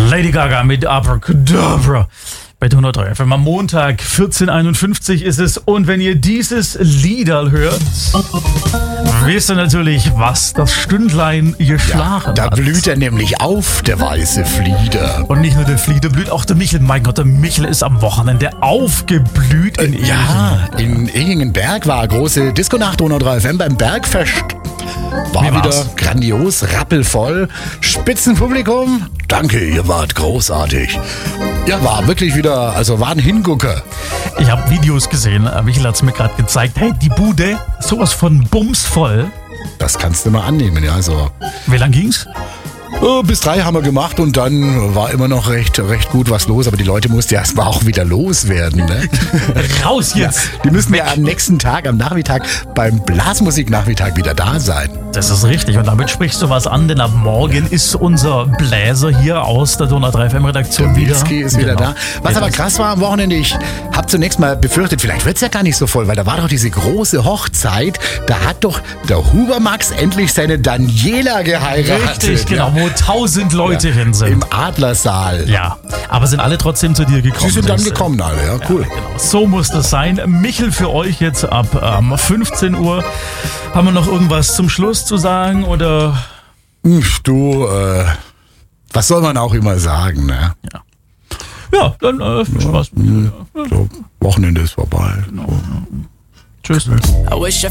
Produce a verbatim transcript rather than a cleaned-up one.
Lady Gaga mit Abracadabra. Bei hundertdrei F M am Montag, vierzehn Uhr einundfünfzig ist es. Und wenn ihr dieses Liederl hört, wisst ihr natürlich, was das Stündlein geschlagen Da hat. blüht er nämlich auf, der weiße Flieder. Und nicht nur der Flieder blüht, auch der Michel. Mein Gott, der Michel ist am Wochenende aufgeblüht in Ehingen. Ja, in Ehingenberg war große Disco-Nacht hundertdrei F M beim Bergfest. War Wie wieder war's? grandios, rappelvoll. Spitzenpublikum, danke, ihr wart großartig. Ja, war wirklich wieder, also war ein Hingucker. Ich habe Videos gesehen, äh, Michel hat es mir gerade gezeigt. Hey, die Bude, sowas von bumsvoll. Das kannst du mal annehmen, ja, so. Wie lang ging's? Oh, bis drei haben wir gemacht und dann war immer noch recht, recht gut was los, aber die Leute mussten ja erstmal auch wieder loswerden. Ne? Raus jetzt! Die müssen ja am nächsten Tag, am Nachmittag, beim Blasmusiknachmittag wieder da sein. Das ist richtig und damit sprichst du was an, denn ab morgen ist unser Bläser hier aus der hundertdrei F M-Redaktion wieder. Milski ist wieder Genau. da. Was Ja, aber das- krass war am Wochenende, ich habe zunächst mal befürchtet, vielleicht wird's ja gar nicht so voll, weil da war doch diese große Hochzeit, da hat doch der Hubermax endlich seine Daniela geheiratet. Richtig, genau, Ja. wo tausend Leute hin sind. Im Adlersaal. Ja, aber sind alle trotzdem zu dir gekommen? Sie sind dann Das, äh, gekommen alle, ja, cool. Genau, so muss das sein. Michel, für euch jetzt ab ähm, fünfzehn Uhr. Haben wir noch irgendwas zum Schluss zu sagen oder? Hm, Du, äh, was soll man auch immer sagen, ne? Ja, dann äh, viel Spaß. So, Wochenende ist vorbei. Tschüss. I wish I